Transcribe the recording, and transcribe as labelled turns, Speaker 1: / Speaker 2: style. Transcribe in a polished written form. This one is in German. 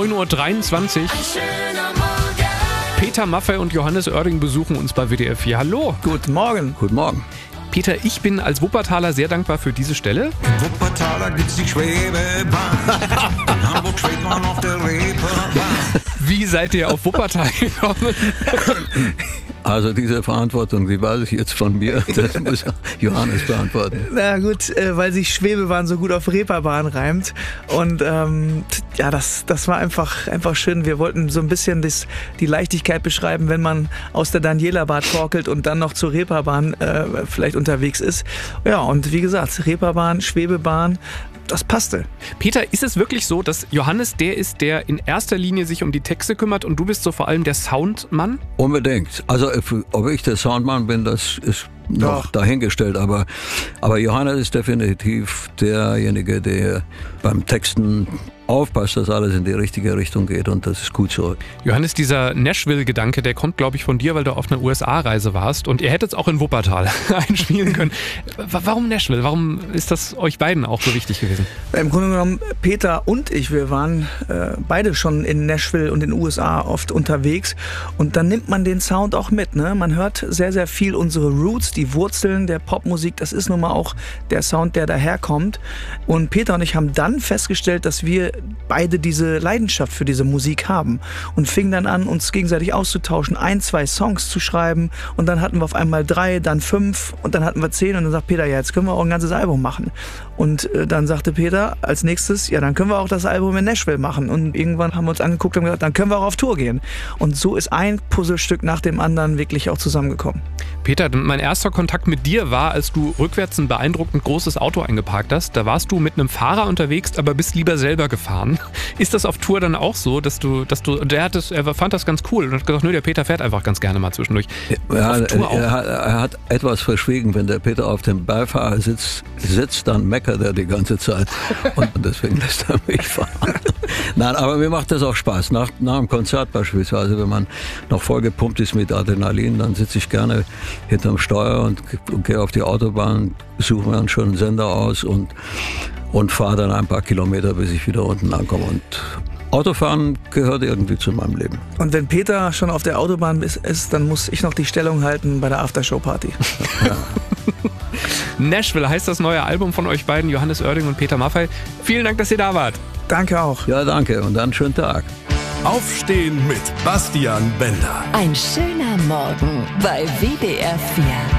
Speaker 1: 9:23 Uhr. Peter Maffay und Johannes Oerding besuchen uns bei WDR 4. Hallo.
Speaker 2: Guten Morgen.
Speaker 3: Guten Morgen.
Speaker 1: Peter, ich bin als Wuppertaler sehr dankbar für diese Stelle.
Speaker 4: In Wuppertaler gibt's die Schwebebahn. In Hamburg schwebt man auf der Reeperbahn.
Speaker 1: Wie seid ihr auf Wuppertal gekommen?
Speaker 3: Also diese Verantwortung, die weiß ich jetzt von mir, das muss Johannes beantworten.
Speaker 2: Na gut, weil sich Schwebebahn so gut auf Reeperbahn reimt. Und ja, das war einfach schön. Wir wollten so ein bisschen die Leichtigkeit beschreiben, wenn man aus der Daniela-Bar torkelt und dann noch zur Reeperbahn vielleicht unterwegs ist. Ja, und wie gesagt, Reeperbahn, Schwebebahn, das passte.
Speaker 1: Peter, ist es wirklich so, dass Johannes der ist, der in erster Linie sich um die Texte kümmert und du bist so vor allem der Soundmann?
Speaker 3: Unbedingt. Also ob ich der Soundmann bin, das ist noch dahingestellt. Aber Johannes ist definitiv derjenige, der beim Texten aufpasst, dass alles in die richtige Richtung geht, und das ist gut so.
Speaker 1: Johannes, dieser Nashville-Gedanke, der kommt, glaube ich, von dir, weil du auf einer USA-Reise warst und ihr hättet es auch in Wuppertal einspielen können. Warum Nashville? Warum ist das euch beiden auch so wichtig gewesen?
Speaker 2: Im Grunde genommen, Peter und ich, wir waren beide schon in Nashville und in den USA oft unterwegs, und dann nimmt man den Sound auch mit. Ne? Man hört sehr, sehr viel unsere Roots, die Wurzeln der Popmusik, das ist nun mal auch der Sound, der daherkommt. Und Peter und ich haben dann festgestellt, dass wir beide diese Leidenschaft für diese Musik haben und fingen dann an, uns gegenseitig auszutauschen, 1, 2 Songs zu schreiben, und dann hatten wir auf einmal 3, dann 5 und dann hatten wir 10, und dann sagt Peter, ja, jetzt können wir auch ein ganzes Album machen. Und dann sagte Peter als nächstes, ja, dann können wir auch das Album in Nashville machen, und irgendwann haben wir uns angeguckt und gesagt, dann können wir auch auf Tour gehen. Und so ist ein Puzzlestück nach dem anderen wirklich auch zusammengekommen.
Speaker 1: Peter, mein erster Kontakt mit dir war, als du rückwärts ein beeindruckend großes Auto eingeparkt hast. Da warst du mit einem Fahrer unterwegs, aber bist lieber selber gefahren. Ist das auf Tour dann auch so, dass er fand das ganz cool und hat gesagt, nö, der Peter fährt einfach ganz gerne mal zwischendurch.
Speaker 3: Ja, er hat etwas verschwiegen, wenn der Peter auf dem Beifahrersitz sitzt, dann meckert er die ganze Zeit, und deswegen lässt er mich fahren. Nein, aber mir macht das auch Spaß. Nach einem Konzert beispielsweise, wenn man noch voll gepumpt ist mit Adrenalin, dann sitze ich gerne hinterm Steuer und gehe auf die Autobahn, suche mir dann schon einen Sender aus und fahre dann ein paar Kilometer, bis ich wieder unten ankomme. Und Autofahren gehört irgendwie zu meinem Leben.
Speaker 2: Und wenn Peter schon auf der Autobahn ist, dann muss ich noch die Stellung halten bei der Aftershow-Party.
Speaker 3: Ja.
Speaker 1: Nashville heißt das neue Album von euch beiden, Johannes Oerding und Peter Maffay. Vielen Dank, dass ihr da wart.
Speaker 2: Danke auch.
Speaker 3: Ja, danke, und dann einen schönen Tag.
Speaker 5: Aufstehen mit Bastian Bender.
Speaker 6: Ein schöner Morgen bei WDR 4.